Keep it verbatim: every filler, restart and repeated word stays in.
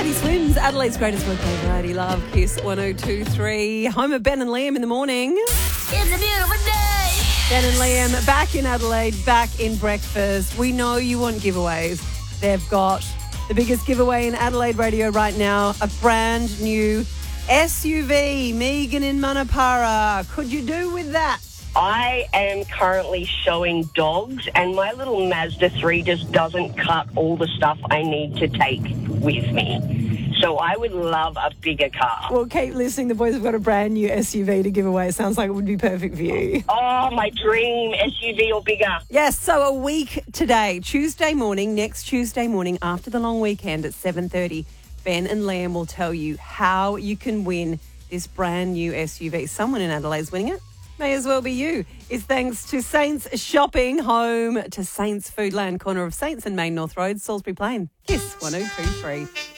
Teddy Swims, Adelaide's greatest workday variety. Love Kiss one oh two three. Home of Ben and Liam in the morning. It's a beautiful day. Ben and Liam back in Adelaide, back in breakfast. We know you want giveaways. They've got the biggest giveaway in Adelaide radio right now, a brand new S U V. Megan in Manapara. Could you do with that? I am currently showing dogs, and my little Mazda three just doesn't cut all the stuff I need to take with me. So I would love a bigger car. Well, keep listening. The boys have got a brand new S U V to give away. Sounds like it would be perfect for you. Oh, my dream, S U V or bigger. Yes, so a week today, Tuesday morning, next Tuesday morning, after the long weekend at seven thirty, Ben and Liam will tell you how you can win this brand new S U V. Someone in Adelaide's winning it. May as well be you. It's thanks to Saints Shopping, home to Saints Foodland, corner of Saints and Main North Road, Salisbury Plain. Kiss one oh two three.